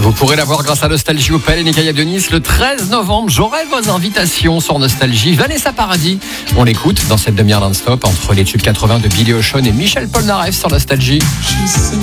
Vous pourrez la voir grâce à Nostalgie Opel et Nekaya de Nice le 13 novembre. J'aurai vos invitations sur Nostalgie. Vanessa Paradis, on l'écoute dans cette demi-heure non-stop entre les tubes 80 de Billy Ocean et Michel Polnareff sur Nostalgie.